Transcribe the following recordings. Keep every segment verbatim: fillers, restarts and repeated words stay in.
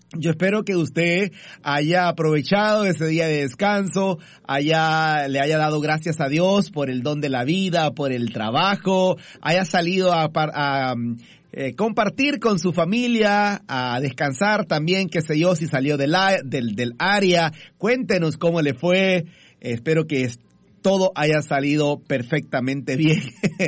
Yo espero que usted haya aprovechado ese día de descanso, haya, le haya dado gracias a Dios por el don de la vida, por el trabajo, haya salido a, a, a eh, compartir con su familia, a descansar también, qué sé yo, si salió del, del, del área. Cuéntenos cómo le fue. Espero que todo haya salido perfectamente bien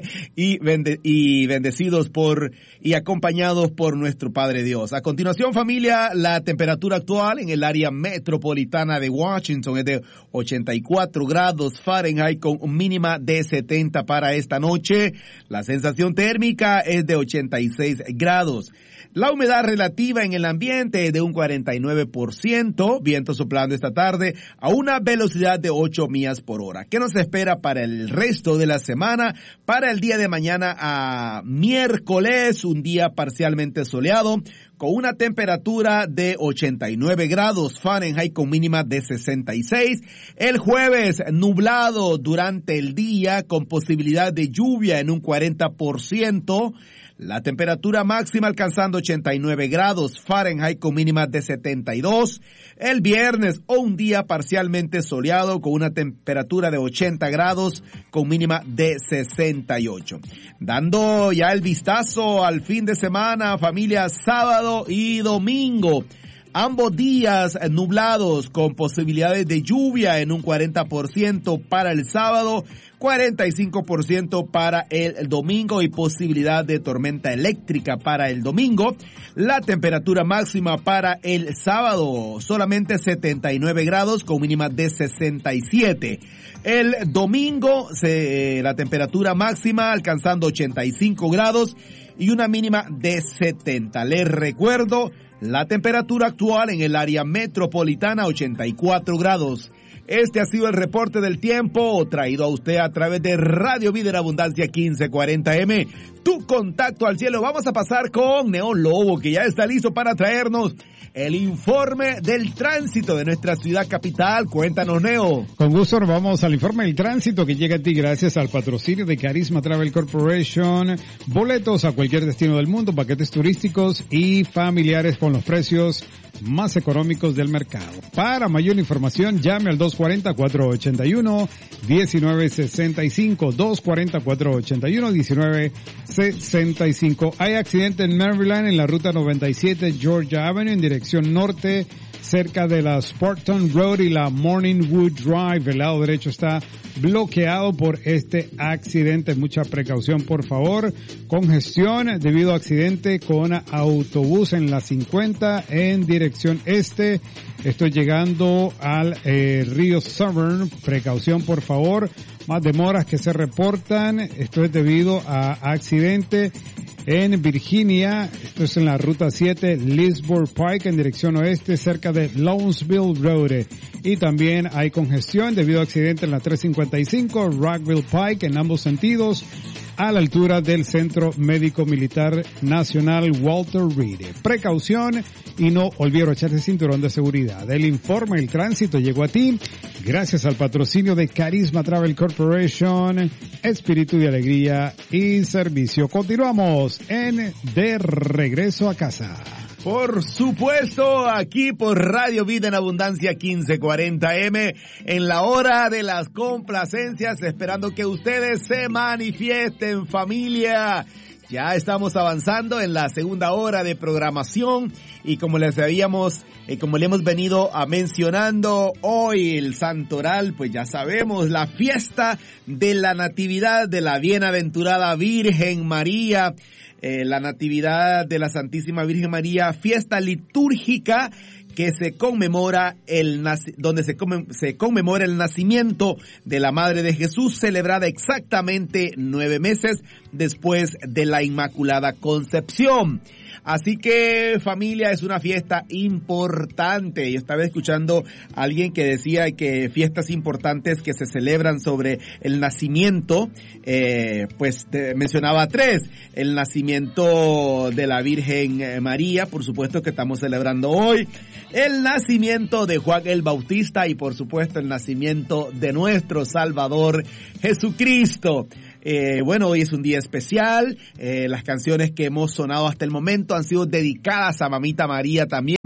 y, bende, y bendecidos por y acompañados por nuestro Padre Dios. A continuación, familia, la temperatura actual en el área metropolitana de Washington es de ochenta y cuatro grados Fahrenheit con un mínima de setenta para esta noche. La sensación térmica es de ochenta y seis grados. La humedad relativa en el ambiente es de un cuarenta y nueve por ciento, viento soplando esta tarde a una velocidad de ocho millas por hora. ¿Qué nos espera para el resto de la semana? Para el día de mañana a miércoles, un día parcialmente soleado, con una temperatura de ochenta y nueve grados Fahrenheit con mínima de sesenta y seis. El jueves, nublado durante el día con posibilidad de lluvia en un cuarenta por ciento. La temperatura máxima alcanzando ochenta y nueve grados Fahrenheit con mínima de setenta y dos. El viernes, un día parcialmente soleado con una temperatura de ochenta grados con mínima de sesenta y ocho. Dando ya el vistazo al fin de semana, familia, sábado y domingo. Ambos días nublados con posibilidades de lluvia en un cuarenta por ciento para el sábado, cuarenta y cinco por ciento para el domingo y posibilidad de tormenta eléctrica para el domingo. La temperatura máxima para el sábado solamente setenta y nueve grados con mínima de sesenta y siete. El domingo se, la temperatura máxima alcanzando ochenta y cinco grados y una mínima de setenta. Les recuerdo la temperatura actual en el área metropolitana, ochenta y cuatro grados. Este ha sido el reporte del tiempo traído a usted a través de Radio Vida en Abundancia quince cuarenta eme. Tu contacto al cielo. Vamos a pasar con Neón Lobo, que ya está listo para traernos el informe del tránsito de nuestra ciudad capital. Cuéntanos, Neo. Con gusto, nos vamos al informe del tránsito que llega a ti gracias al patrocinio de Carisma Travel Corporation. Boletos a cualquier destino del mundo, paquetes turísticos y familiares con los precios más económicos del mercado. Para mayor información, llame al dos cuarenta, cuatro ochenta y uno, diecinueve sesenta y cinco, dos cuarenta, cuatro ochenta y uno, diecinueve sesenta y cinco. Hay accidente en Maryland en la ruta noventa y siete Georgia Avenue en dirección norte, cerca de la Spartan Road y la Morningwood Drive. El lado derecho está bloqueado por este accidente. Mucha precaución, por favor. Congestión debido a accidente con autobús en la cincuenta en dirección este. Estoy llegando al eh, río Severn. Precaución, por favor. Más demoras que se reportan. Esto es debido a accidente en Virginia. Esto es en la ruta siete, Lisbon Pike en dirección oeste, cerca de Lawrenceville Road. Y también hay congestión debido a accidente en la trescientos cincuenta y cinco, Rockville Pike en ambos sentidos, a la altura del Centro Médico Militar Nacional Walter Reed. Precaución y no olvide echarse cinturón de seguridad. El informe del tránsito llegó a ti gracias al patrocinio de Carisma Travel Corporation, espíritu de alegría y servicio. Continuamos en De Regreso a Casa. Por supuesto, aquí por Radio Vida en Abundancia quince cuarenta eme, en la hora de las complacencias, esperando que ustedes se manifiesten, familia. Ya estamos avanzando en la segunda hora de programación y como les habíamos, eh, como le hemos venido a mencionando, hoy el santoral, pues ya sabemos, la fiesta de la Natividad de la Bienaventurada Virgen María. Eh, la Natividad de la Santísima Virgen María, fiesta litúrgica que se conmemora el donde se, conmem se conmemora el nacimiento de la Madre de Jesús, celebrada exactamente nueve meses después de la Inmaculada Concepción. Así que, familia, es una fiesta importante. Yo estaba escuchando a alguien que decía que fiestas importantes que se celebran sobre el nacimiento, eh, pues te mencionaba tres. El nacimiento de la Virgen María, por supuesto que estamos celebrando hoy. El nacimiento de Juan el Bautista y, por supuesto, el nacimiento de nuestro Salvador Jesucristo. Eh, bueno, hoy es un día especial. Eh, las canciones que hemos sonado hasta el momento han sido dedicadas a Mamita María también.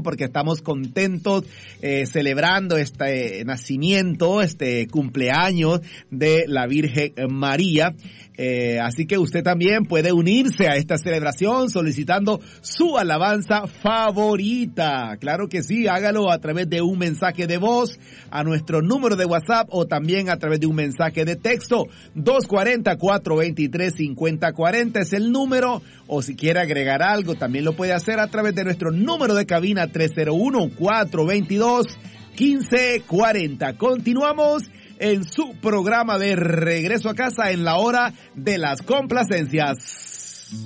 porque estamos contentos eh, celebrando este nacimiento, este cumpleaños de la Virgen María. Eh, así que usted también puede unirse a esta celebración solicitando su alabanza favorita. Claro que sí, hágalo a través de un mensaje de voz a nuestro número de WhatsApp o también a través de un mensaje de texto. dos cuatro cero, cuatro dos tres, cinco cero cuatro cero es el número, o si quiere agregar algo también lo puede hacer a través de nuestro número de cabina tres cero uno, cuatro dos dos, uno cinco cuatro cero. Continuamos en su programa de Regreso a Casa en la hora de las complacencias.